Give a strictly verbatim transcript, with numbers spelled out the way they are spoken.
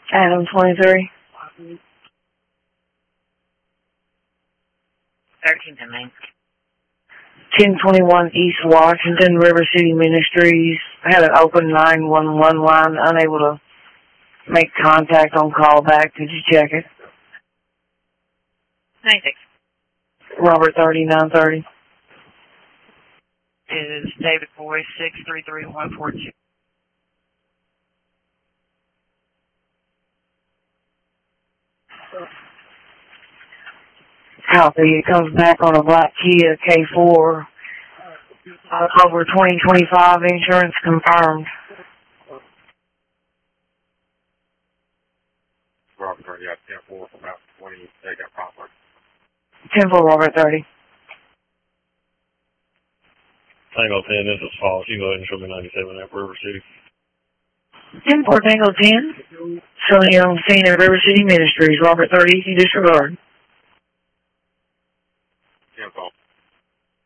Adam twenty-three. thirteen to nine. ten twenty-one East Washington, River City Ministries. I had an open nine one one line, unable to make contact on callback. Did you check it? ninety-six. Robert thirty-nine thirty. Is David Boy six three three one four two. Copy. It comes back on a black Kia K four. October twenty twenty-five, insurance confirmed. Robert thirty, yeah, ten four for about twenty, they got proper. ten four, Robert thirty. Tango ten, this is false. You go ahead and show me ninety-seven at River City. ten four, Tango ten. Showing you on scene at River City Ministries. Robert thirty, you disregard. ten four.